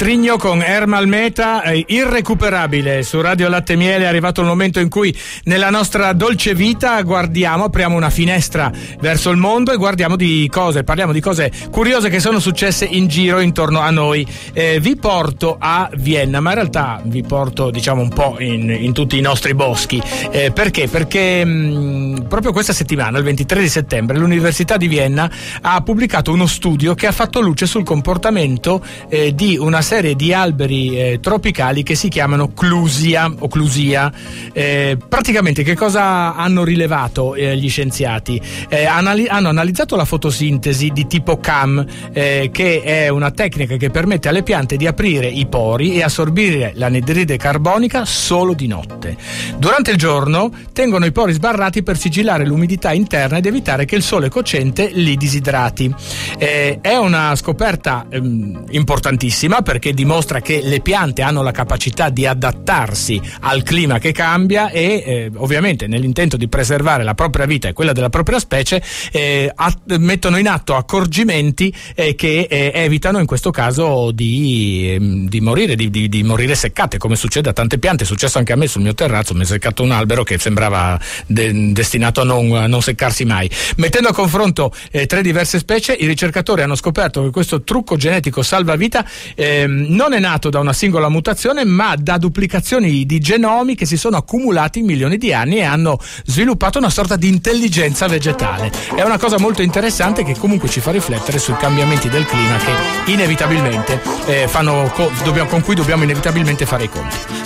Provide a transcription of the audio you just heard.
Trigno con Ermal Meta, irrecuperabile. Su Radio Latte Miele è arrivato il momento in cui nella nostra dolce vita apriamo una finestra verso il mondo e parliamo di cose curiose che sono successe in giro intorno a noi. Vi porto a Vienna, ma in realtà vi porto un po' in tutti i nostri boschi. Perché? Perché proprio questa settimana, il 23 di settembre, l'Università di Vienna ha pubblicato uno studio che ha fatto luce sul comportamento di una serie di alberi tropicali che si chiamano clusia. Praticamente che cosa hanno rilevato gli scienziati? Hanno analizzato la fotosintesi di tipo CAM, che è una tecnica che permette alle piante di aprire i pori e assorbire l'anidride carbonica solo di notte. Durante il giorno tengono i pori sbarrati per sigillare l'umidità interna ed evitare che il sole cocente li disidrati. È una scoperta importantissima, perché dimostra che le piante hanno la capacità di adattarsi al clima che cambia e ovviamente nell'intento di preservare la propria vita e quella della propria specie mettono in atto accorgimenti che evitano in questo caso di morire seccate, come succede a tante piante. È successo anche a me sul mio terrazzo, mi è seccato un albero che sembrava destinato a non seccarsi mai. Mettendo a confronto 3 diverse specie, i ricercatori hanno scoperto che questo trucco genetico salvavita non è nato da una singola mutazione, ma da duplicazioni di genomi che si sono accumulati in milioni di anni e hanno sviluppato una sorta di intelligenza vegetale. È una cosa molto interessante che comunque ci fa riflettere sui cambiamenti del clima che inevitabilmente con cui dobbiamo inevitabilmente fare i conti.